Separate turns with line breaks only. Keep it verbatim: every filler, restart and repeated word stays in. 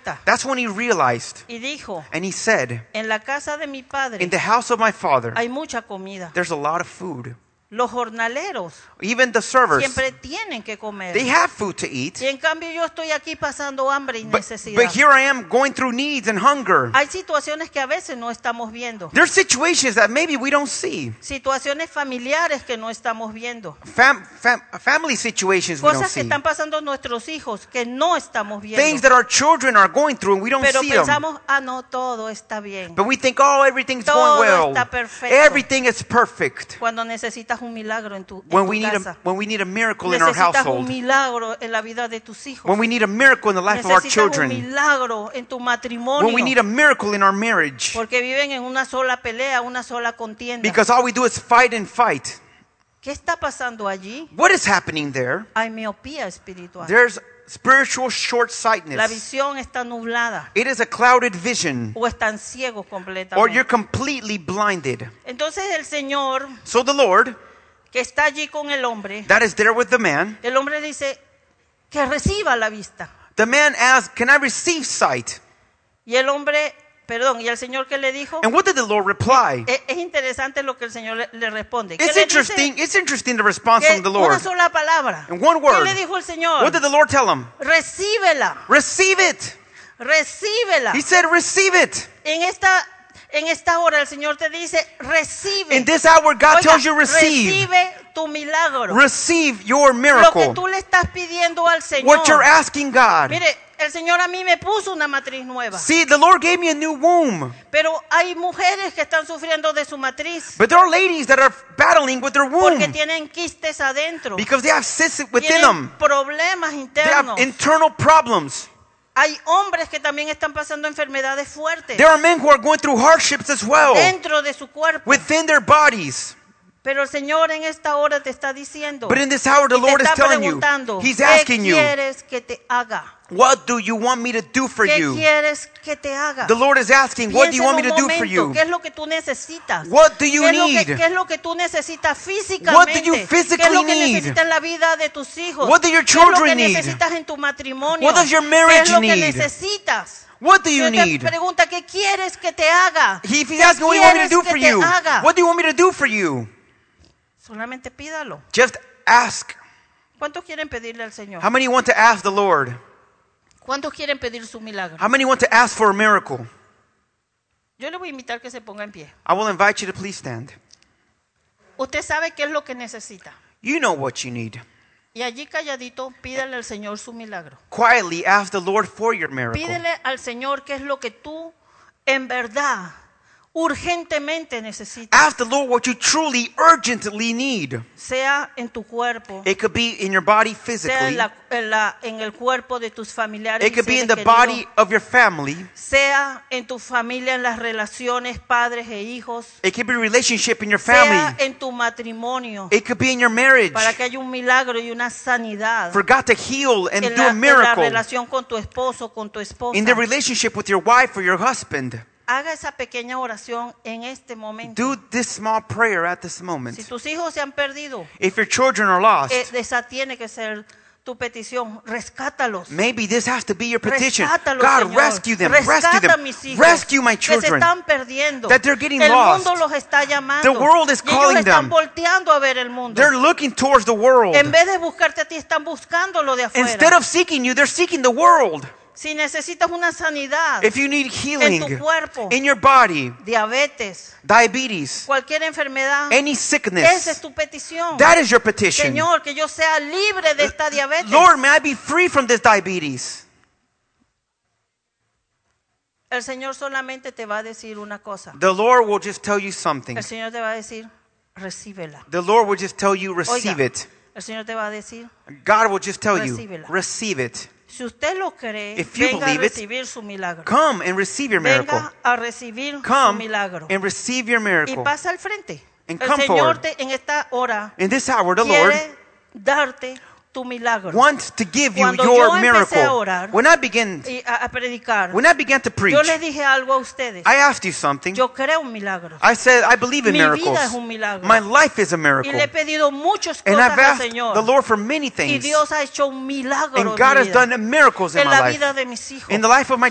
That's when he realized.
Y dijo,
And he said,
en la casa de mi padre
in the house of my father,
hay mucha comida.
there's a lot of food.
Los jornaleros
Even the servers,
siempre tienen que comer.
they have food to eat.
Y en cambio yo estoy aquí pasando hambre y
But,
necesidad.
but here I am going through needs and hunger.
Hay situaciones que a veces no estamos viendo.
There's situations that maybe we don't see.
Situaciones familiares que no estamos viendo.
Fam, fam, family situations we don't
Cosas que
see.
están pasando nuestros hijos que no estamos
Things
viendo.
that our children are going through and we don't
Pero
see them.
pensamos, ah, no, todo está bien.
But we think, oh, everything's
Todo
going well.
está perfecto.
Everything is perfect.
Cuando necesitas un milagro en tu, en
When
tu
we need
casa.
a when we need a miracle in our
Necesitas un
household.
milagro en la vida de tus hijos.
When we need a miracle in the life of our
Necesitas un
children.
milagro en tu matrimonio.
When we need a miracle in our marriage.
Porque viven en una sola pelea, una sola contienda.
Because all we do is fight and fight.
¿Qué está pasando allí?
What is happening there?
Hay miopía espiritual.
There's spiritual
La
short-sightedness.
visión está nublada.
It is a clouded vision.
O están ciegos
Or
completamente.
you're completely blinded.
Entonces el Señor
So the Lord,
que está allí con el hombre,
that is there with the man,
el hombre dice que reciba la vista.
the man asked, can I receive sight?
Y el hombre, perdón, y el Señor que le dijo,
And what did the Lord reply?
es, es interesante lo que el Señor le, le responde. ¿Qué
It's
le
interesting.
dice?
It's interesting the response
Que
from the
una
Lord.
sola palabra.
In one
¿Qué
word.
le dijo el Señor?
What did the Lord tell him?
Recíbela,
Receive it.
recíbela.
He said, receive it.
En esta, en esta hora el Señor te dice, recibe.
In this hour, God
Oiga,
tells you receive.
recibe tu milagro.
Receive your
Lo que
miracle.
tú le estás pidiendo al Señor.
What you're asking God.
Mire, el Señor a mí me puso una matriz nueva.
See, the Lord gave me a new womb.
Pero hay mujeres que están sufriendo de su matriz.
But there are ladies that are battling with their womb.
Porque tienen quistes adentro.
Because they have cysts within
Tienen
them.
problemas
They have
internos.
internal problems.
Hay hombres que también están pasando enfermedades fuertes
There are men who are going through hardships as well.
dentro de su cuerpo.
Within their bodies.
Pero el Señor en esta hora te está diciendo,
But in this hour, the
y te
Lord is
está
telling you,
preguntando,
He's
¿qué
asking you,
quieres que te haga?
what do you want me to do for
¿Qué
you?
quieres que te haga?
The Lord is asking, what do you
Piensa
want me
en
to
un
do for
momento,
you?
¿qué es lo que tú necesitas?
What do you
¿Qué es lo
need?
que, qué es lo que tú necesitas físicamente?
What do you
¿Qué es
physically
lo que
need?
necesitas en la vida de tus hijos?
What do your
¿Qué es lo que
children need?
necesitas en tu matrimonio?
What does your
¿Qué
marriage
es lo que
need?
necesitas?
What do you
Dios te
need?
pregunta, ¿qué quieres que te haga?
He- If He's
¿Qué
asking, what do you want me to do
quieres
for
que te
you?
haga?
What do you want me to do for you?
Solamente pídalo.
Just ask.
¿Cuántos quieren pedirle al Señor?
How many want to ask the Lord?
¿Cuántos quieren pedir su milagro?
How many want to ask for a miracle?
Yo le voy a invitar que se ponga en pie.
I will invite you to please stand.
Usted sabe qué es lo que necesita.
You know what you need.
Y allí calladito, pídele al Señor su milagro.
Quietly ask the Lord for your miracle.
Pídele al Señor qué es lo que tú en verdad urgentemente necesitas.
Ask the Lord what you truly, urgently need.
Sea en tu cuerpo,
It could be in your body
sea
physically.
en, la- en la- en el cuerpo de tus familiares,
It
y
could be in
seres
the
queridos,
body of your family.
sea en tu familia, en las relaciones padres e hijos,
It could be a relationship in your
sea
family.
en tu matrimonio,
It could be in your marriage.
para que haya un milagro y una sanidad
For God to heal and
en
do
la,
a
en la
miracle
relación con tu esposo, con tu esposa.
in the relationship with your wife or your husband.
Haga esa pequeña oración en este momento.
Do this small prayer at this
Si
moment.
tus hijos se han perdido,
If your children are lost,
eh, esa tiene que ser tu petición. Rescátalos.
maybe this has to be your petition.
Rescátalos,
God,
Señor.
rescue them.
Rescata
Rescue
a
them.
mis hijos
Rescue my
que se
children.
están perdiendo.
That they're getting
el
lost.
mundo los está llamando.
The world is
y ellos
calling
están
them.
volteando a ver el mundo.
They're looking towards the world.
En vez de buscarte a ti, están buscando lo de afuera.
Instead of seeking you, they're seeking the world.
Si necesitas una sanidad,
If you need
en
healing
tu cuerpo,
in your body,
diabetes,
diabetes,
cualquier enfermedad,
any
esa
sickness,
es tu petición.
that is your petition.
Señor, que yo sea libre de esta diabetes.
Lord, may I be free from this diabetes?
El Señor solamente te va a decir una cosa.
The Lord will just tell you something.
El Señor te va a decir, recíbela.
The Lord will just tell you, receive
Oiga,
it.
el Señor te va a decir,
God will just tell you,
Recíbela.
receive it.
si usted lo cree,
If you
venga a
believe it,
recibir su milagro.
Come and receive your miracle.
Venga a recibir su
Come
milagro.
and receive your
Y
miracle.
pasa al frente.
And
El
come
Señor
forward.
te, en esta hora
In this hour, the Lord
quiere darte tu milagro.
wants to give you
Cuando
your
yo empecé
miracle.
a orar,
When I begin,
y a, a predicar,
when I began to preach,
yo les dije algo a ustedes.
I asked you something.
Yo creo un milagro.
I said, I believe in
Mi
miracles.
vida es un milagro.
My life is a
Y
miracle.
le he pedido muchas
And
cosas
I've
al
asked
Señor.
the Lord for many
Y
things.
Dios ha hecho un milagro
And
en
God
mi
has
vida,
done miracles in
en
my
la
life,
vida de mis hijos.
in the life of my